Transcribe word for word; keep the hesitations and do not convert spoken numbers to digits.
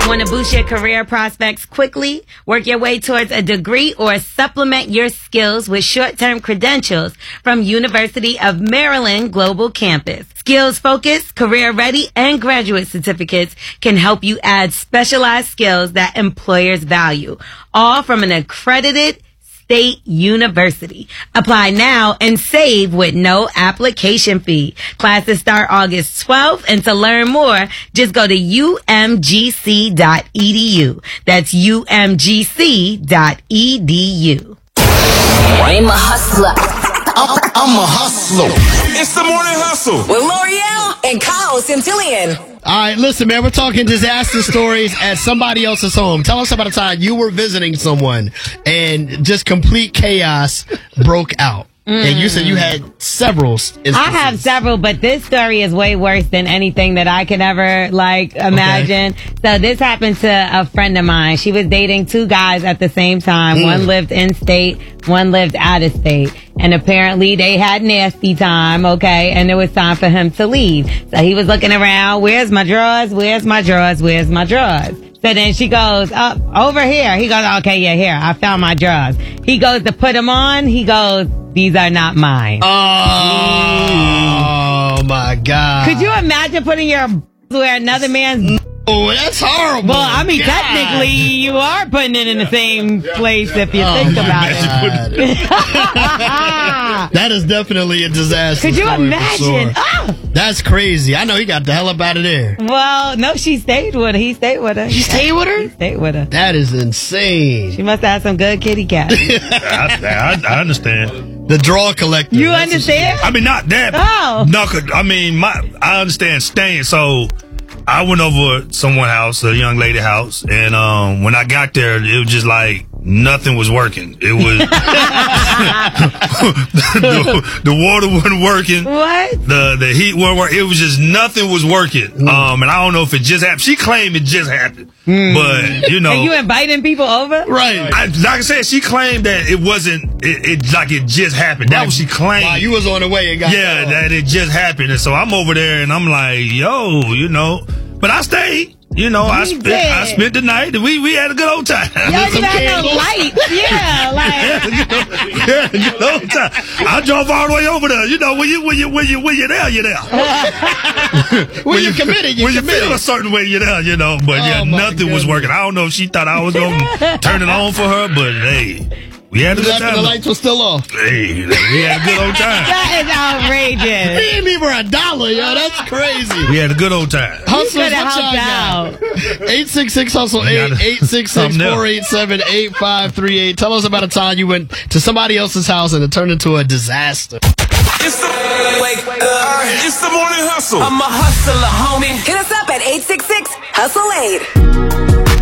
Want to boost your career prospects quickly? Work your way towards a degree or supplement your skills with short-term credentials from University of Maryland Global Campus. Skills focused, career ready, and graduate certificates can help you add specialized skills that employers value, all from an accredited State University. Apply now and save with no application fee. Classes start August twelfth, and to learn more, just go to U M G C dot E D U. That's U M G C dot E D U. I'm a hustler. I'm, I'm a hustler. It's the morning hustle with L'Oreal and Kyle Centillion. All right, listen, man, we're talking disaster stories at somebody else's home. Tell us about a time you were visiting someone and just complete chaos broke out. Mm. And you said you had several instances. I have several, but this story is way worse than anything that I could ever, like, imagine. Okay. So this happened to a friend of mine. She was dating two guys at the same time. Mm. One lived in state, one lived out of state. And apparently they had nasty time, okay? And it was time for him to leave. So he was looking around, where's my drawers? Where's my drawers? Where's my drawers? So then she goes, up over here. He goes, okay, yeah, here. I found my drawers. He goes to put them on. He goes, these are not mine. Oh, mm. my God. Could you imagine putting your where another man's... Oh, that's horrible. Well, I mean, God. Technically, you are putting it in the same place if you oh, think about it. That is definitely a disaster. Could you imagine? Sure. Oh. That's crazy. I know he got the hell up out of there. Well, no, she stayed with her. He stayed with her. She stayed with her? He stayed with her. That is insane. She must have had some good kitty cats. I, I, I understand. The draw collector. You understand? I mean, not that. Oh. No, I mean, my I understand staying. So I went over to someone's house, a young lady house, and um, when I got there, it was just like nothing was working. It was the, the water wasn't working. What? The the heat wasn't working. It was just nothing was working. Mm. Um, and I don't know if it just happened. She claimed it just happened, mm. but you know, and you inviting people over, right? I, like I said, she claimed that it wasn't. It, it like it just happened. That was she claimed. Wow, you was on the way and got yeah, that, that it just happened. And so I'm over there and I'm like, yo, you know. But I stayed. You know, I spent did. I spent the night. We we had a good old time. Y'all didn't have no lights. Yeah, like yeah, good old time. I drove all the way over there. You know, when you when you when you when you're there, you're there. when, when you committed, you when committed. you feel a certain way, you're there. You know, but oh, yeah, nothing goodness. was working. I don't know if she thought I was gonna turn it on for her, but hey. We had a good time. The lights were still off. Hey, we had a good old time. That is outrageous. He didn't leave her a dollar, yo. That's crazy. We had a good old time. Hustlers, what y'all got? eight six six hustle eight eight six six four eight seven eight five three eight. Tell us about a time you went to somebody else's house and it turned into a disaster. It's the wake up. It's the morning hustle. I'm a hustler, homie. Hit us up at eight six six hustle eight.